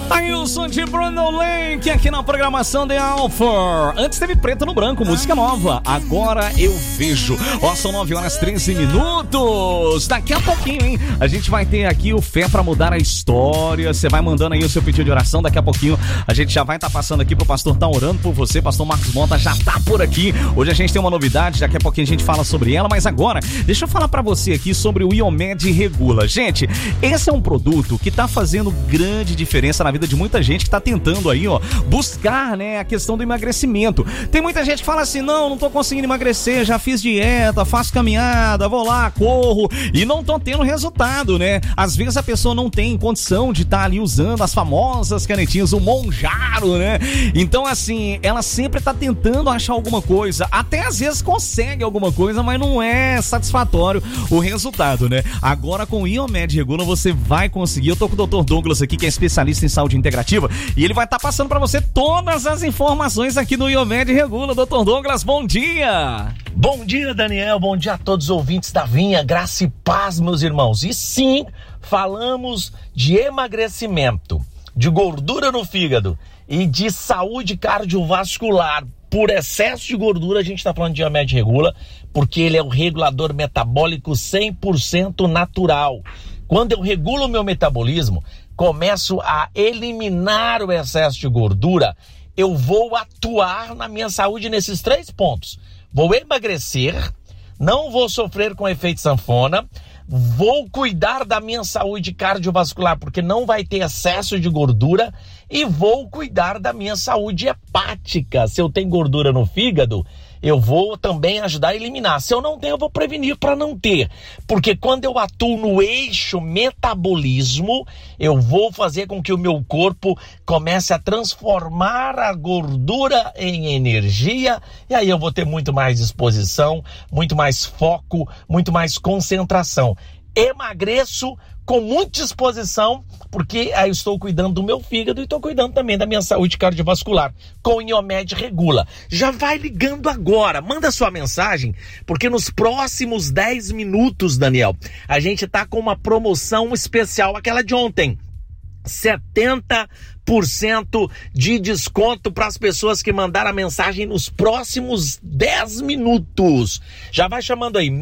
Ailson de Bruno Lenk aqui na programação de Alfa. Antes teve Preto no Branco, música nova. Agora eu vejo. Ó, são 9h13. Daqui a pouquinho, hein? A gente vai ter aqui o Fé pra Mudar a História. Você vai mandando aí o seu pedido de oração. Daqui a pouquinho a gente já vai estar passando aqui pro pastor tá orando por você. Pastor Marcos Monta já tá por aqui. Hoje a gente tem uma novidade. Daqui a pouquinho a gente fala sobre ela. Mas agora, deixa eu falar pra você aqui sobre o Iomed Regula. Gente, esse é um produto que tá fazendo grande diferença na vida de muita gente que tá tentando aí, ó, buscar, né, a questão do emagrecimento. Tem muita gente que fala assim, não tô conseguindo emagrecer, já fiz dieta, faço caminhada, vou lá, corro e não tô tendo resultado, né? Às vezes a pessoa não tem condição de estar ali usando as famosas canetinhas, o Monjaro, né? Então, assim, ela sempre tá tentando achar alguma coisa, até às vezes consegue alguma coisa, mas não é satisfatório o resultado, né? Agora com o Iomed Regula você vai conseguir. Eu tô com o Dr. Douglas aqui, que é especialista em saúde integrativa, e ele vai estar passando para você todas as informações aqui no Iomed Regula. Dr. Douglas, bom dia! Bom dia, Daniel, bom dia a todos os ouvintes da Vinha, graça e paz, meus irmãos. E sim, falamos de emagrecimento, de gordura no fígado e de saúde cardiovascular. Por excesso de gordura, a gente está falando de Iomed Regula, porque ele é um regulador metabólico 100% natural. Quando eu regulo o meu metabolismo, começo a eliminar o excesso de gordura, eu vou atuar na minha saúde nesses 3 pontos. Vou emagrecer, não vou sofrer com efeito sanfona, vou cuidar da minha saúde cardiovascular, porque não vai ter excesso de gordura, e vou cuidar da minha saúde hepática. Se eu tenho gordura no fígado, eu vou também ajudar a eliminar. Se eu não tenho, eu vou prevenir para não ter. Porque quando eu atuo no eixo metabolismo, eu vou fazer com que o meu corpo comece a transformar a gordura em energia, e aí eu vou ter muito mais disposição, muito mais foco, muito mais concentração. Emagreço com muita disposição, porque aí eu estou cuidando do meu fígado e estou cuidando também da minha saúde cardiovascular, com o Iomed Regula. Já vai ligando agora, manda sua mensagem, porque nos próximos 10 minutos, Daniel, a gente está com uma promoção especial, aquela de ontem. 70% de desconto para as pessoas que mandaram a mensagem nos próximos 10 minutos. Já vai chamando aí,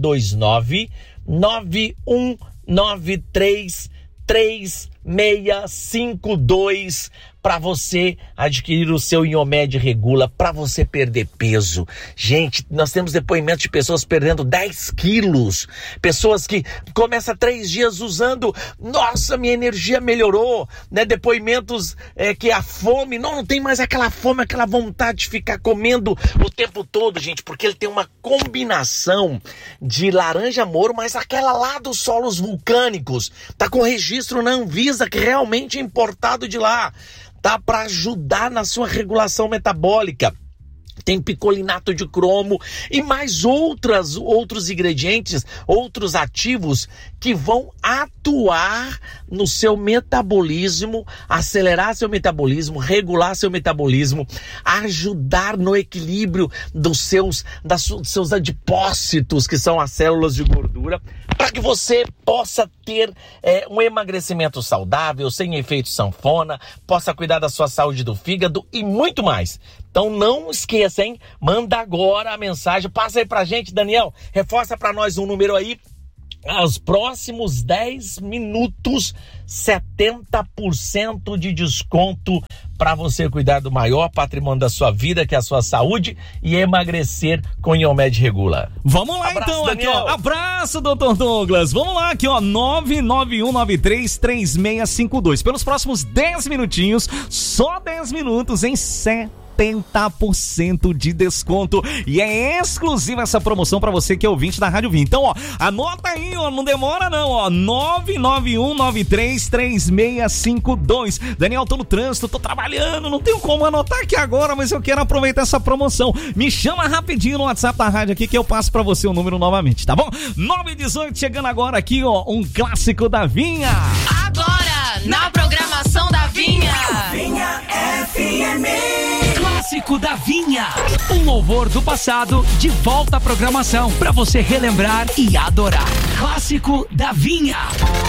629-9193-3652 para você adquirir o seu Iomed Regula, para você perder peso. Gente, nós temos depoimentos de pessoas perdendo 10 quilos, pessoas que começam 3 dias usando, nossa, minha energia melhorou, né? Depoimentos que a fome, não tem mais aquela fome, aquela vontade de ficar comendo o tempo todo, gente, porque ele tem uma combinação de laranja moro, mas aquela lá dos solos vulcânicos, tá com registro na Anvisa, que realmente é importado de lá. Tá para ajudar na sua regulação metabólica. Tem picolinato de cromo e mais outros ingredientes, outros ativos que vão atuar no seu metabolismo, acelerar seu metabolismo, regular seu metabolismo, ajudar no equilíbrio dos seus adipócitos, que são as células de gordura, para que você possa ter um emagrecimento saudável, sem efeito sanfona, possa cuidar da sua saúde do fígado e muito mais. Então não esqueça, hein? Manda agora a mensagem, passa aí pra gente, Daniel, reforça pra nós um número aí. Aos próximos 10 minutos, 70% de desconto para você cuidar do maior patrimônio da sua vida, que é a sua saúde, e emagrecer com Iomed Regula. Vamos lá, abraço, então, Daniel. Aqui, ó. Abraço, Dr. Douglas. Vamos lá, aqui, ó, 991933652. Pelos próximos 10 minutinhos, só 10 minutos em 70% de desconto, e é exclusiva essa promoção para você que é ouvinte da Rádio Vinha. Então, ó, anota aí, ó, não demora não, ó, 991933652. Daniel, tô no trânsito, tô trabalhando, não tenho como anotar aqui agora, mas eu quero aproveitar essa promoção. Me chama rapidinho no WhatsApp da rádio aqui que eu passo para você o número novamente, tá bom? 9h18, chegando agora aqui, ó, um clássico da Vinha. Agora, na programação da Vinha. Vinha FM. Clássico da Vinha, um louvor do passado de volta à programação para você relembrar e adorar. Clássico da Vinha.